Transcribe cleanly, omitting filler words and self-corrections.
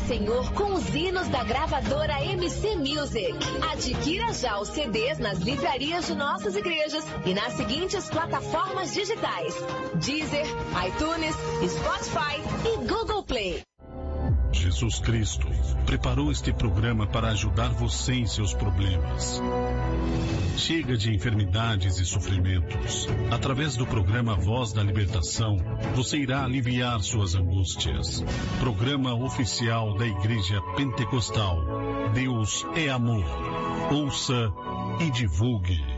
Senhor com os hinos da gravadora MC Music. Adquira já os CDs nas livrarias de nossas igrejas e nas seguintes plataformas digitais: Deezer, iTunes, Spotify e Google Play. Jesus Cristo preparou este programa para ajudar você em seus problemas. Chega de enfermidades e sofrimentos. Através do programa Voz da Libertação, você irá aliviar suas angústias. Programa oficial da Igreja Pentecostal. Deus é amor. Ouça e divulgue.